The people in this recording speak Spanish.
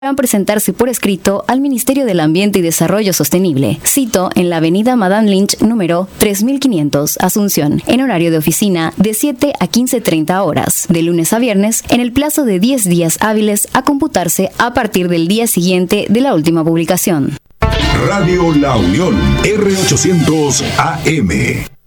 Deberán presentarse por escrito al Ministerio del Ambiente y Desarrollo Sostenible. Cito en la avenida Madame Lynch número 3500, Asunción, en horario de oficina de 7 a 15:30 horas, de lunes a viernes, en el plazo de 10 días hábiles a computarse a partir del día siguiente de la última publicación. Radio La Unión, R800 AM.